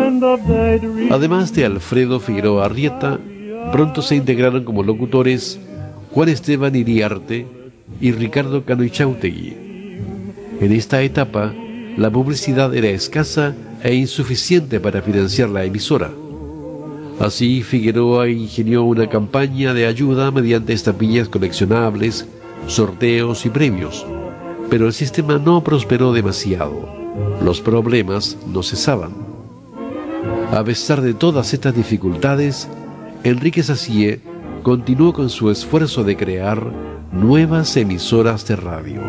Además de Alfredo Figueroa Arrieta, pronto se integraron como locutores Juan Esteban Iriarte y Ricardo Canoichautegui. En esta etapa, la publicidad era escasa e insuficiente para financiar la emisora. Así, Figueroa ingenió una campaña de ayuda mediante estampillas coleccionables, sorteos y premios, pero el sistema no prosperó demasiado. Los problemas no cesaban. A pesar de todas estas dificultades, Enrique Sacié continuó con su esfuerzo de crear nuevas emisoras de radio.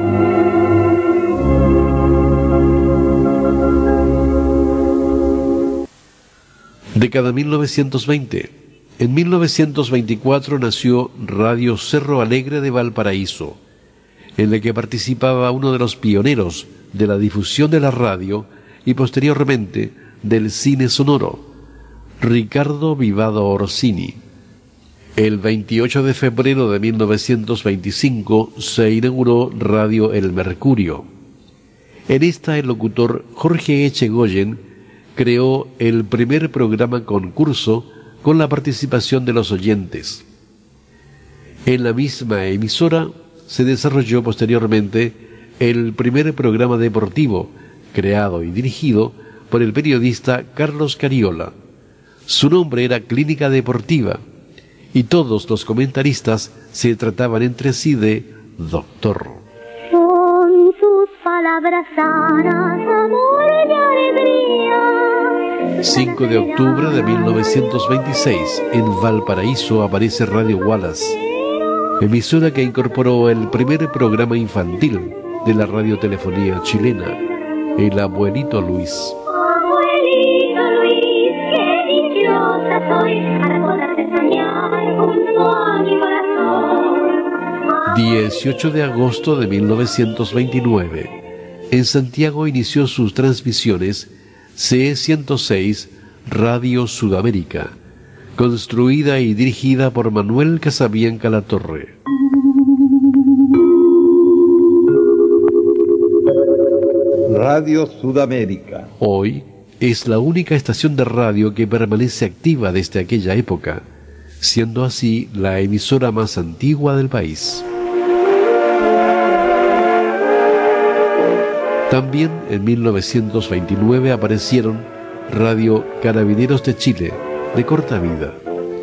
Década 1920. En 1924 nació Radio Cerro Alegre de Valparaíso, en la que participaba uno de los pioneros de la difusión de la radio y posteriormente del cine sonoro, Ricardo Vivado Orsini. El 28 de febrero de 1925 se inauguró Radio El Mercurio. En esta el locutor Jorge Echegoyen creó el primer programa concurso con la participación de los oyentes. En la misma emisora se desarrolló posteriormente el primer programa deportivo, creado y dirigido por el periodista Carlos Cariola. Su nombre era Clínica Deportiva, y todos los comentaristas se trataban entre sí de doctor. Son sus palabras sanas, amor y alegría. 5 de octubre de 1926, en Valparaíso aparece Radio Wallace, emisora que incorporó el primer programa infantil de la radiotelefonía chilena, El Abuelito Luis. Abuelito Luis, qué dichosa soy al poderte soñar junto a mi corazón. 18 de agosto de 1929, en Santiago inició sus transmisiones CE106 Radio Sudamérica, construida y dirigida por Manuel Casabianca Latorre. Radio Sudamérica. Hoy es la única estación de radio que permanece activa desde aquella época, siendo así la emisora más antigua del país. También en 1929 aparecieron Radio Carabineros de Chile, de corta vida,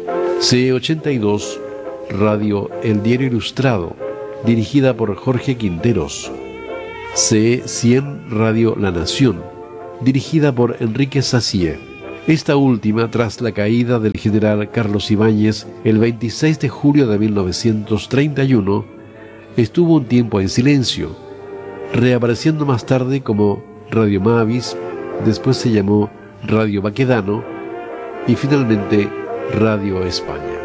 C82 Radio El Diario Ilustrado, dirigida por Jorge Quinteros, C100 Radio La Nación, dirigida por Enrique Sacié. Esta última tras la caída del general Carlos Ibáñez el 26 de julio de 1931, estuvo un tiempo en silencio, reapareciendo más tarde como Radio Mavis, después se llamó Radio Baquedano y finalmente Radio España.